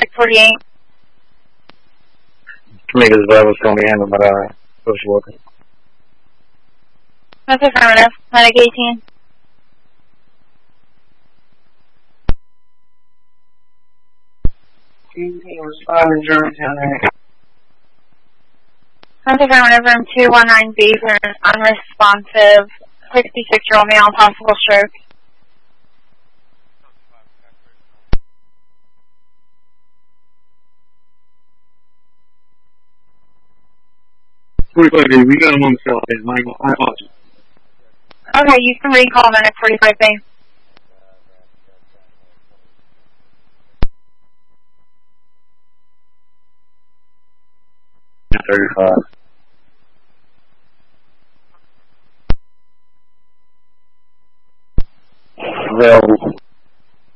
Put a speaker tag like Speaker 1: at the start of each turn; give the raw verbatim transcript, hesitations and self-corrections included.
Speaker 1: Medic forty-eight.
Speaker 2: Tomatoes Bravo's going to be handled by uh, social worker.
Speaker 1: That's affirmative. Medic eighteen.
Speaker 2: Five in Germantown, right?
Speaker 1: That's affirmative. Room two one nine B for an unresponsive sixty-six-year-old male, possible stroke.
Speaker 2: forty-five B, we got him on the cell. My, my apologies.
Speaker 1: Okay, you can recall Medic forty-five B.
Speaker 2: thirty-five.